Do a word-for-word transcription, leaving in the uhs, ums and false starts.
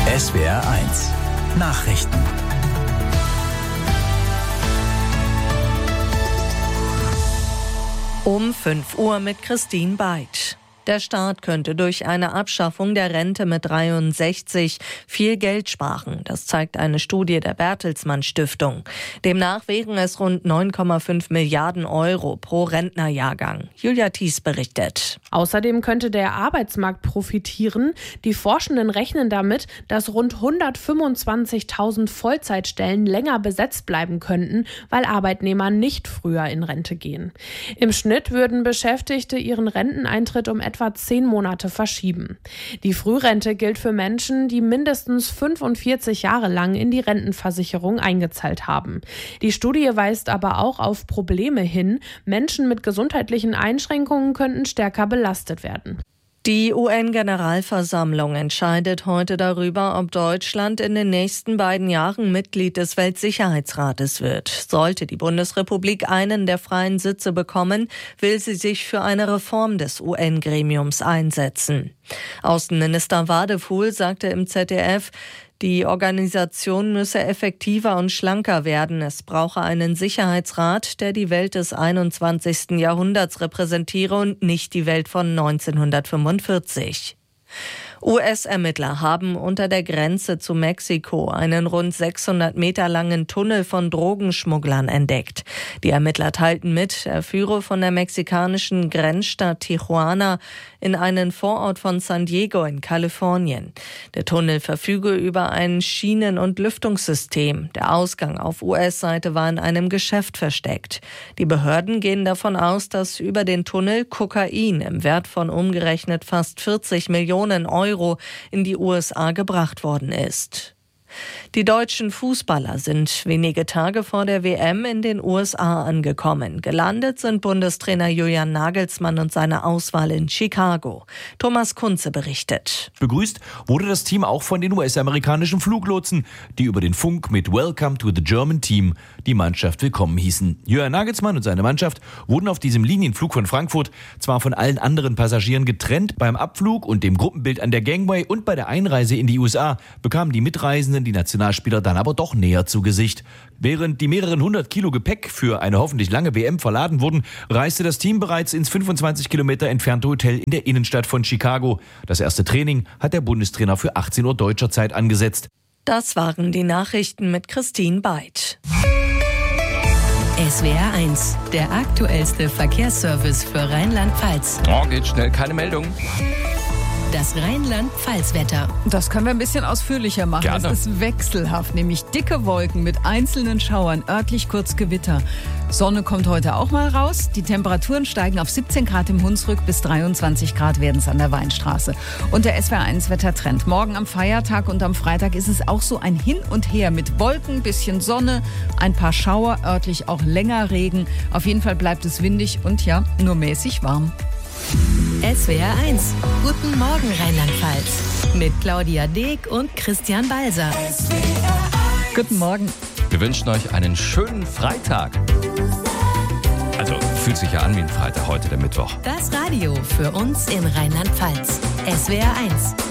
S W R eins Nachrichten. Um fünf Uhr mit Christine Beid. Der Staat könnte durch eine Abschaffung der Rente mit dreiundsechzig viel Geld sparen. Das zeigt eine Studie der Bertelsmann Stiftung. Demnach wären es rund neun Komma fünf Milliarden Euro pro Rentnerjahrgang. Julia Thies berichtet. Außerdem könnte der Arbeitsmarkt profitieren. Die Forschenden rechnen damit, dass rund hundertfünfundzwanzigtausend Vollzeitstellen länger besetzt bleiben könnten, weil Arbeitnehmer nicht früher in Rente gehen. Im Schnitt würden Beschäftigte ihren Renteneintritt um etwa zehn Monate verschieben. Die Frührente gilt für Menschen, die mindestens fünfundvierzig Jahre lang in die Rentenversicherung eingezahlt haben. Die Studie weist aber auch auf Probleme hin. Menschen mit gesundheitlichen Einschränkungen könnten stärker belastet werden. Die U N-Generalversammlung entscheidet heute darüber, ob Deutschland in den nächsten beiden Jahren Mitglied des Weltsicherheitsrates wird. Sollte die Bundesrepublik einen der freien Sitze bekommen, will sie sich für eine Reform des U N-Gremiums einsetzen. Außenminister Wadefuhl sagte im Z D F, die Organisation müsse effektiver und schlanker werden. Es brauche einen Sicherheitsrat, der die Welt des einundzwanzigsten Jahrhunderts repräsentiere und nicht die Welt von neunzehnhundertfünfundvierzig. U S-Ermittler haben unter der Grenze zu Mexiko einen rund sechshundert Meter langen Tunnel von Drogenschmugglern entdeckt. Die Ermittler teilten mit, er führe von der mexikanischen Grenzstadt Tijuana in einen Vorort von San Diego in Kalifornien. Der Tunnel verfüge über ein Schienen- und Lüftungssystem. Der Ausgang auf U S-Seite war in einem Geschäft versteckt. Die Behörden gehen davon aus, dass über den Tunnel Kokain im Wert von umgerechnet fast vierzig Millionen Euro in die U S A gebracht worden ist. Die deutschen Fußballer sind wenige Tage vor der W M in den U S A angekommen. Gelandet sind Bundestrainer Julian Nagelsmann und seine Auswahl in Chicago. Thomas Kunze berichtet. Begrüßt wurde das Team auch von den U S-amerikanischen Fluglotsen, die über den Funk mit Welcome to the German Team die Mannschaft willkommen hießen. Julian Nagelsmann und seine Mannschaft wurden auf diesem Linienflug von Frankfurt zwar von allen anderen Passagieren getrennt, beim Abflug und dem Gruppenbild an der Gangway und bei der Einreise in die U S A bekamen die Mitreisenden die Nationalspieler dann aber doch näher zu Gesicht. Während die mehreren hundert Kilo Gepäck für eine hoffentlich lange W M verladen wurden, reiste das Team bereits ins fünfundzwanzig Kilometer entfernte Hotel in der Innenstadt von Chicago. Das erste Training hat der Bundestrainer für achtzehn Uhr deutscher Zeit angesetzt. Das waren die Nachrichten mit Christine Beid. S W R eins, der aktuellste Verkehrsservice für Rheinland-Pfalz. Oh, geht schnell, keine Meldung. Das Rheinland-Pfalz-Wetter. Das können wir ein bisschen ausführlicher machen. Gerne. Es ist wechselhaft, nämlich dicke Wolken mit einzelnen Schauern, örtlich kurz Gewitter. Sonne kommt heute auch mal raus. Die Temperaturen steigen auf siebzehn Grad im Hunsrück, bis dreiundzwanzig Grad werden es an der Weinstraße. Und der S W R eins Wettertrend. Morgen am Feiertag und am Freitag ist es auch so ein Hin und Her mit Wolken, bisschen Sonne, ein paar Schauer, örtlich auch länger Regen. Auf jeden Fall bleibt es windig und ja, nur mäßig warm. S W R eins. Guten Morgen Rheinland-Pfalz. Mit Claudia Deek und Christian Balser. Guten Morgen. Wir wünschen euch einen schönen Freitag. Also fühlt sich ja an wie ein Freitag heute, der Mittwoch. Das Radio für uns in Rheinland-Pfalz. S W R eins.